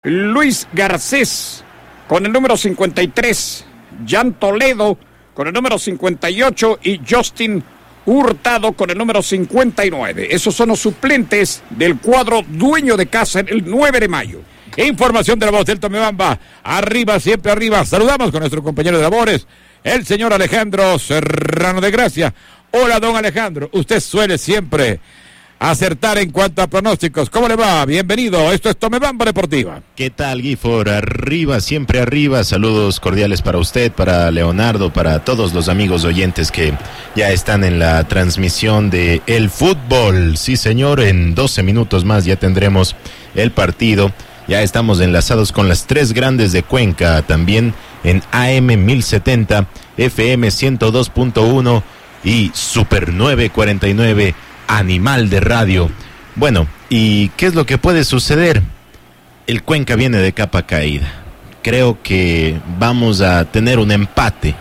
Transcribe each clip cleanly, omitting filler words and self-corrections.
Luis Garcés con el número 53, Jan Toledo con el número 58 y Justin Hurtado con el número 59. Esos son los suplentes del cuadro dueño de casa en el 9 de mayo. Información de la voz del Tomebamba. Arriba, siempre arriba. Saludamos con nuestro compañero de labores, el señor Alejandro Serrano de Gracia. Hola, don Alejandro. Usted suele siempre acertar en cuanto a pronósticos. ¿Cómo le va? Bienvenido. Esto es Tomebamba Deportiva. ¿Qué tal, Gifford? Arriba, siempre arriba. Saludos cordiales para usted, para Leonardo, para todos los amigos oyentes que ya están en la transmisión de El Fútbol. Sí, señor, en 12 minutos más ya tendremos el partido. Ya estamos enlazados con las tres grandes de Cuenca, también en AM 1070, FM 102.1 y Super 949 Animal de Radio. Bueno, ¿y qué es lo que puede suceder? El Cuenca viene de capa caída. Creo que vamos a tener un empate.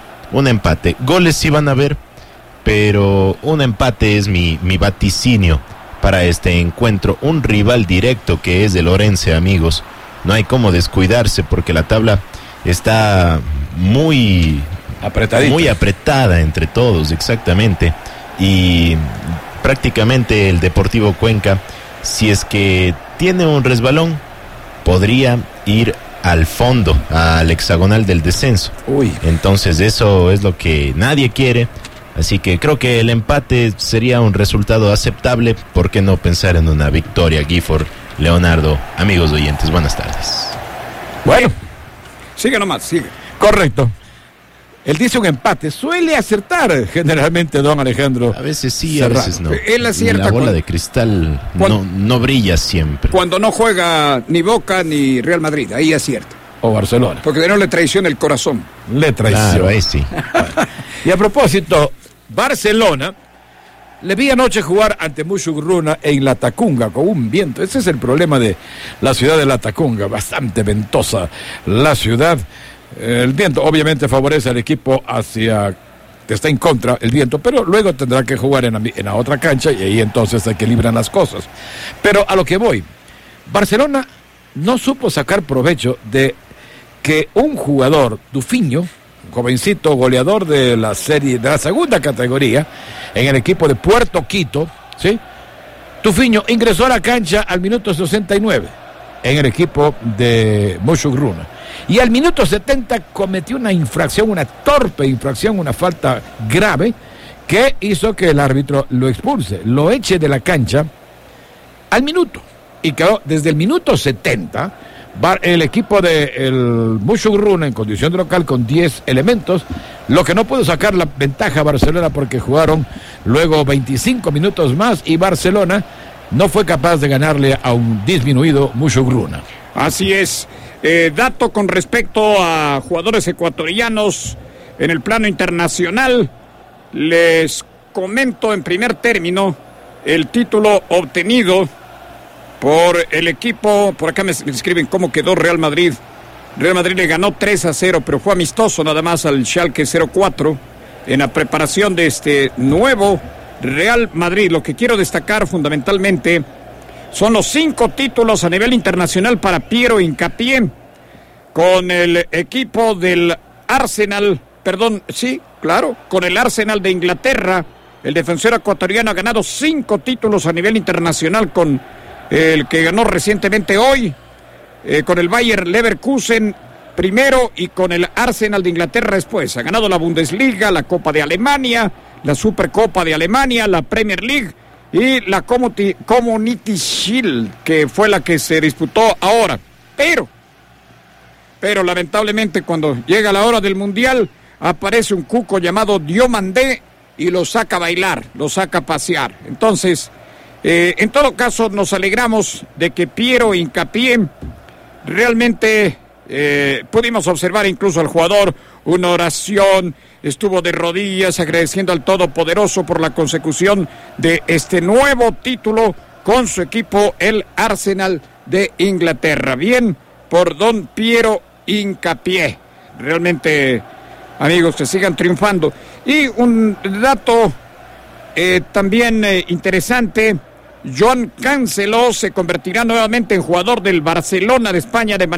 Goles sí van a haber, pero un empate es mi vaticinio para este encuentro. Un rival directo que es el Orense, amigos. No hay cómo descuidarse porque la tabla está muy apretada entre todos, exactamente. Y prácticamente el Deportivo Cuenca, si es que tiene un resbalón, podría ir al fondo, al hexagonal del descenso. Entonces eso es lo que nadie quiere. Así que creo que el empate sería un resultado aceptable. ¿Por qué no pensar en una victoria, Gifford, Leonardo, amigos oyentes? Buenas tardes. Bueno, sigue nomás, sigue. Correcto. Él dice un empate. Suele acertar generalmente, don Alejandro. A veces sí, a veces no. Él acierta. La bola de cristal no brilla siempre. Cuando no juega ni Boca ni Real Madrid, ahí acierta. O Barcelona. Porque de no le traiciona el corazón. Le traiciona. Claro, ahí sí. Y a propósito, Barcelona le vi anoche jugar ante Mushurruna en La Tacunga con un viento. Ese es el problema de la ciudad de La Tacunga, bastante ventosa la ciudad. El viento obviamente favorece al equipo que está en contra el viento, pero luego tendrá que jugar en la otra cancha y ahí entonces se equilibran las cosas. Pero a lo que voy, Barcelona no supo sacar provecho de que un jugador, Dufinho, un jovencito goleador de la serie, de la segunda categoría, en el equipo de Puerto Quito, ¿sí? Dufinho ingresó a la cancha al minuto 69 en el equipo de Mushurruna. Y al minuto 70 cometió una infracción, una torpe infracción, una falta grave, que hizo que el árbitro lo expulse, lo eche de la cancha al minuto. Y quedó desde el minuto 70, el equipo del Mushurruna en condición de local con 10 elementos, lo que no pudo sacar la ventaja a Barcelona porque jugaron luego 25 minutos más y Barcelona no fue capaz de ganarle a un disminuido Mushurruna. Así es. Dato con respecto a jugadores ecuatorianos en el plano internacional, les comento en primer término el título obtenido por el equipo. Por acá me escriben cómo quedó Real Madrid. Real Madrid le ganó 3-0, pero fue amistoso nada más al Schalke 04 en la preparación de este nuevo Real Madrid. Lo que quiero destacar fundamentalmente son los 5 títulos a nivel internacional para Piero Hincapié con el equipo del Arsenal, con el Arsenal de Inglaterra. El defensor ecuatoriano ha ganado 5 títulos a nivel internacional con el que ganó recientemente hoy, con el Bayer Leverkusen primero y con el Arsenal de Inglaterra después. Ha ganado la Bundesliga, la Copa de Alemania, la Supercopa de Alemania, la Premier League y la Community Shield, que fue la que se disputó ahora. Pero lamentablemente cuando llega la hora del Mundial, aparece un cuco llamado Diomandé y lo saca a bailar, lo saca a pasear. Entonces, en todo caso, nos alegramos de que Piero Hincapié realmente pudimos observar incluso al jugador una oración. Estuvo de rodillas agradeciendo al Todopoderoso por la consecución de este nuevo título con su equipo, el Arsenal de Inglaterra. Bien por don Piero Hincapié. Realmente, amigos, que sigan triunfando. Y un dato también interesante, Joan Cancelo se convertirá nuevamente en jugador del Barcelona de España de manera